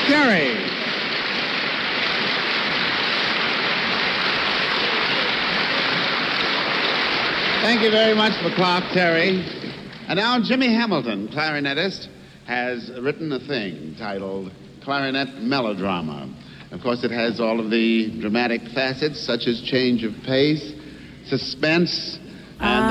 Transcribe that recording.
Terry. Thank you very much for Clark Terry. And now Jimmy Hamilton, clarinetist, has written a thing titled Clarinet Melodrama. Of course, it has all of the dramatic facets, such as change of pace, suspense, and